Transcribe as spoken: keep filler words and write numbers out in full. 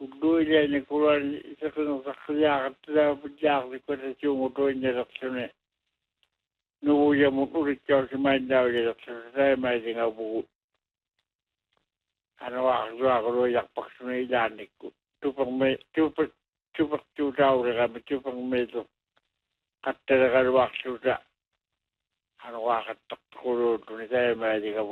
Duile ni kulan isa kung sakya katla pujak di ko sa chungo to niya raksone. Nuya mo ulit siya si Mandaw niya raksone. Saya may tinga buku. Ano ako ako lo yak paksone ilanik ko. Tupang may tupak tupak tutaw na kami tupang may to. Katta na kalwak tuta. Ano ako katak ko lo to ni saya may tinga